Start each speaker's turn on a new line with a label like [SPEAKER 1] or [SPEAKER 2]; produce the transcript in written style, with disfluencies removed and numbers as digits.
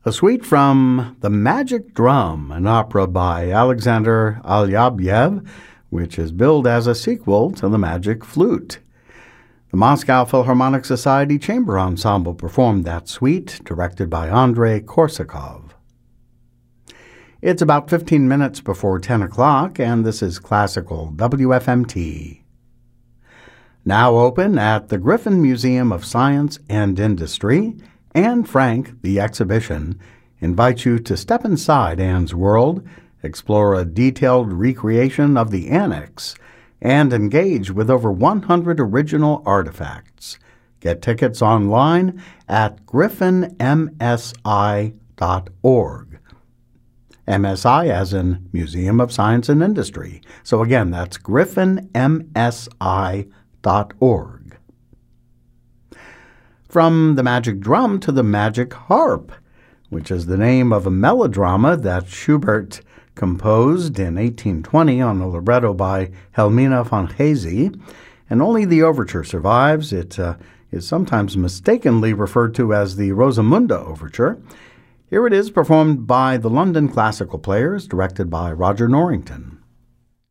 [SPEAKER 1] A suite from The Magic Drum, an opera by Alexander Alyabyev, which is billed as a sequel to The Magic Flute. The Moscow Philharmonic Society Chamber Ensemble performed that suite, directed by Andrei Korsakov. It's about 15 minutes before 10 o'clock, and this is Classical WFMT. Now open at the Griffin Museum of Science and Industry, Anne Frank, the exhibition, invites you to step inside Anne's world, explore a detailed recreation of the annex, and engage with over 100 original artifacts. Get tickets online at griffinmsi.org. MSI as in Museum of Science and Industry. So again, that's griffinmsi.org. From the Magic Drum to the Magic Harp, which is the name of a melodrama that Schubert composed in 1820 on a libretto by Helmina von Hesse, and only the overture survives. It is sometimes mistakenly referred to as the Rosamunda Overture. Here it is performed by the London Classical Players, directed by Roger Norrington.